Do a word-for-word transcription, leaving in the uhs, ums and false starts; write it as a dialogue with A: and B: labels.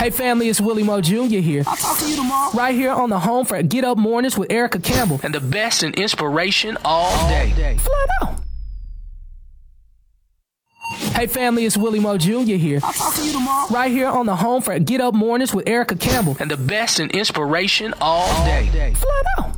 A: Hey family, it's Willie Mo Junior here.
B: I'll talk to you tomorrow.
A: Right here on the home for Get Up Mornings with Erica Campbell. And the best in inspiration all day. Flat out. Hey family, it's Willie Mo Junior here.
B: I'll talk to you tomorrow.
A: Right here on the home for Get Up Mornings with Erica Campbell. And the best in inspiration all day. Flat out.